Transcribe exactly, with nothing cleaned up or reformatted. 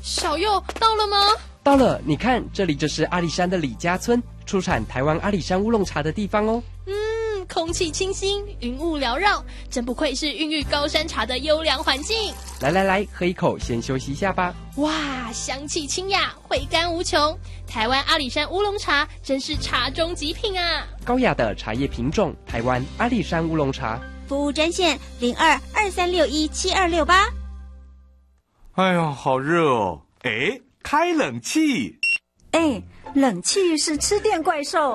小佑到了吗？ 到了，你看，这里就是阿里山的李家村，出产台湾阿里山乌龙茶的地方哦。 嗯，空气清新，云雾缭绕，真不愧是孕育高山茶的优良环境。 来来来，喝一口，先休息一下吧。 哇，香气清雅，回甘无穷。台湾阿里山乌龙茶真是茶中极品啊！ 高雅的茶叶品种，台湾阿里山乌龙茶。 服务专线零二二三六一七二六八。 哎呀，好热哦！哎，开冷气。 哎，冷气是吃电怪兽。